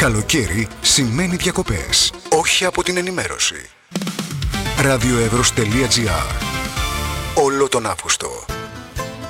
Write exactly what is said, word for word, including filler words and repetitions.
Καλοκαίρι σημαίνει διακοπές, όχι από την ενημέρωση. Ραδιοεύρος τελεία τζι άρ. Όλο τον Αύγουστο